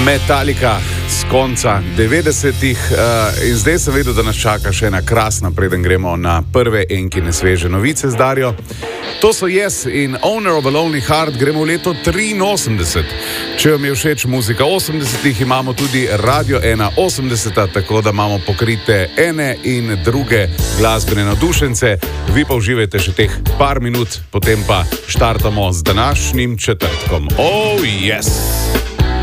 Metallica z konca 90-ih in zdaj sem vedel, da nas čaka še ena krasna, preden gremo na prve enkine sveže novice z Darjo. To so Yes in Owner of a Lonely Heart, gremo v leto 83. Če vam je všeč muzika 80-ih, imamo tudi Radio 1 80-ta, tako da imamo pokrite ene in druge glasbene navdušence. Vi pa uživajte še teh par minut, potem pa štartamo z današnjim četrtkom. Oh yes!